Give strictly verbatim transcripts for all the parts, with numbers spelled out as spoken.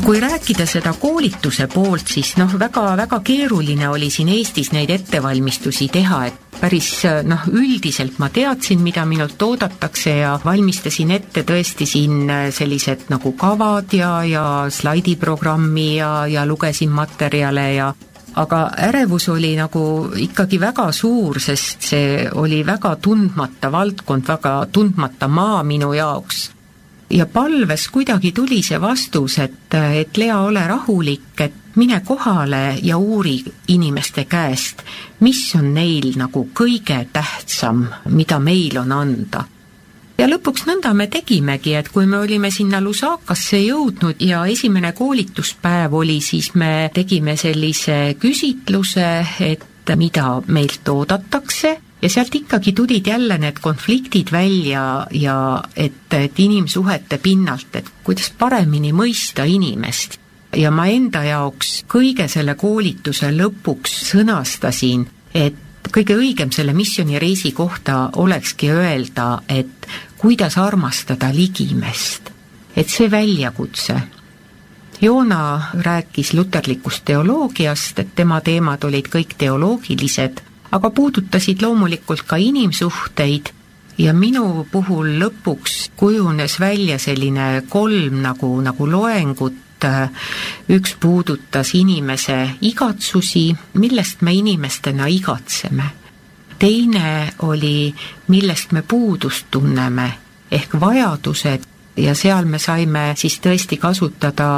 kui rääkida seda koolituse poolt, siis noh, väga-väga keeruline oli siin Eestis neid ettevalmistusi teha, et päris noh, üldiselt ma teadsin, mida minult oodatakse ja valmistasin ette tõesti siin sellised nagu kavad ja, ja slaidiprogrammi ja, ja lugesin materjale ja aga ärevus oli nagu ikkagi väga suur, sest see oli väga tundmata valdkond, väga tundmata maa minu jaoks. Ja palves kuidagi tuli see vastus, et, et Lea, ole rahulik, et mine kohale ja uuri inimeste käest, mis on neil nagu kõige tähtsam, mida meil on anda. Ja lõpuks nõnda me tegimegi, et kui me olime sinna Lusakasse jõudnud ja esimene koolituspäev oli, siis me tegime sellise küsitluse, et mida meilt oodatakse, ja sealt ikkagi tulid jälle need konfliktid välja ja et, et inimsuhete pinnalt, et kuidas paremini mõista inimest. Ja ma enda jaoks kõige selle koolituse lõpuks sõnastasin, et kõige õigem selle missioonireisi kohta olekski öelda, et kuidas armastada ligimest. Et see väljakutse. Joona rääkis luterlikust teoloogiast, et tema teemad olid kõik teoloogilised, aga puudutasid loomulikult ka inimsuhteid ja minu puhul lõpuks kujunes välja selline kolm nagu, nagu loengut. Üks puudutas inimese igatsusi, millest me inimestena igatseme. Teine oli, millest me puudust tunneme, ehk vajadused, ja seal me saime siis tõesti kasutada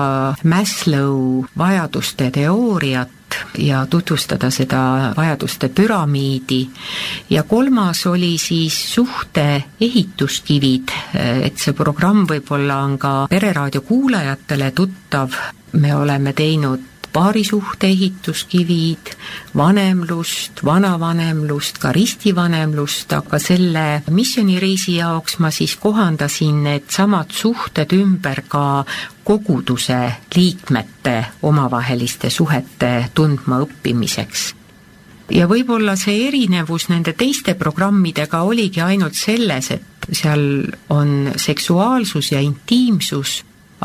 Maslow vajaduste teooriat ja tutvustada seda vajaduste püramiidi. Ja kolmas oli siis suhte ehituskivid, et see programm võib-olla on ka Pereraadio kuulajatele tuttav. Me oleme teinud paarisuhte ehituskivid, vanemlust, vanavanemlust, ka ristivanemlust, aga selle missioonireisi jaoks ma siis kohandasin need samad suhted ümber ka koguduse liikmete omavaheliste suhete tundma õppimiseks. Ja võib-olla see erinevus nende teiste programmidega oligi ainult selles, et seal on seksuaalsus ja intiimsus,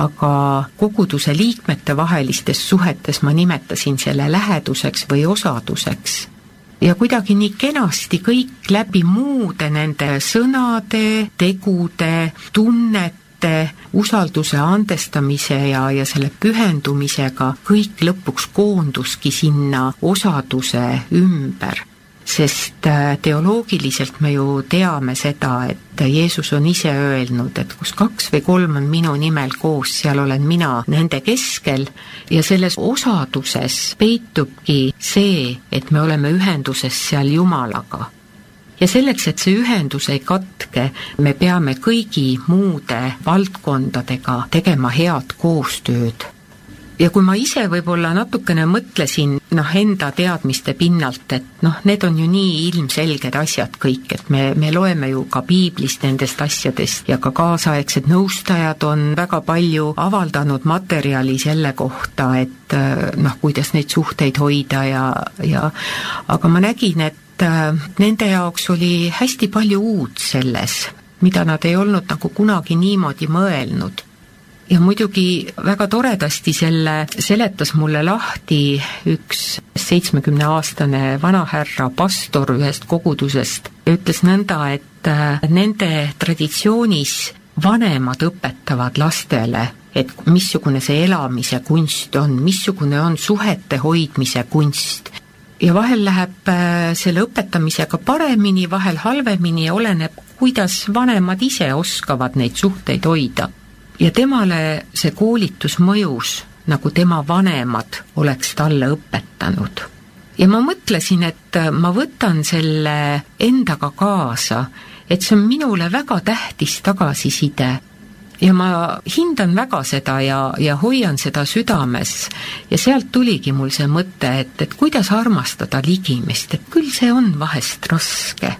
aga koguduse liikmete vahelistes suhetes ma nimetasin selle läheduseks või osaduseks. Ja kuidagi nii kenasti kõik läbi muude nende sõnade, tegude, tunnete, usalduse andestamise ja, ja selle pühendumisega kõik lõpuks koonduski sinna osaduse ümber. Sest teoloogiliselt me ju teame seda, et Jeesus on ise öelnud, et kus kaks või kolm on minu nimel koos, seal olen mina nende keskel ja selles osaduses peitubki see, et me oleme ühenduses seal Jumalaga. Ja selleks, et see ühendus ei katke, me peame kõigi muude valdkondadega tegema head koostööd. Ja kui ma ise võib-olla natukene mõtlesin noh, enda teadmiste pinnalt, et noh, need on ju nii ilmselged asjad kõik, et me, me loeme ju ka piiblist nendest asjadest ja ka kaasaegsed nõustajad on väga palju avaldanud materjali selle kohta, et noh, kuidas neid suhteid hoida ja, ja aga ma nägin, et nende jaoks oli hästi palju uut selles, mida nad ei olnud nagu kunagi niimoodi mõelnud. Ja muidugi väga toredasti selle seletas mulle lahti üks seitsmekümneaastane vanahärra pastor ühest kogudusest ja ütles nõnda, et nende traditsioonis vanemad õpetavad lastele, et missugune see elamise kunst on, missugune on suhete hoidmise kunst. Ja vahel läheb selle õpetamisega paremini, vahel halvemini ja oleneb, kuidas vanemad ise oskavad neid suhteid hoida. Ja temale see koolitus mõjus, nagu tema vanemad oleks talle õpetanud. Ja ma mõtlesin, et ma võtan selle endaga kaasa, et see on minule väga tähtis tagasiside. Ja ma hindan väga seda ja, ja hoian seda südames. Ja sealt tuligi mul see mõte, et, et kuidas armastada ligimest, et küll see on vahest raske.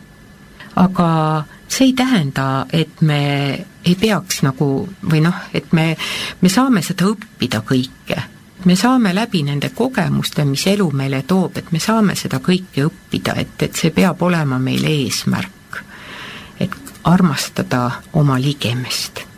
Aga see ei tähenda, et me ei peaks nagu, või noh, et me, me saame seda õppida kõike. Me saame läbi nende kogemuste, mis elu meile toob, et me saame seda kõike õppida, et, et see peab olema meil eesmärk, et armastada oma ligemest.